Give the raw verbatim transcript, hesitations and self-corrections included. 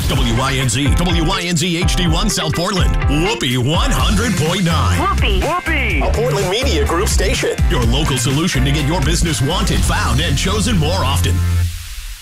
W Y N Z, W Y N Z H D one South Portland. Whoopee one hundred point nine. Whoopee. Whoopee. A Portland Media Group station. Your local solution to get your business wanted, found, and chosen more often.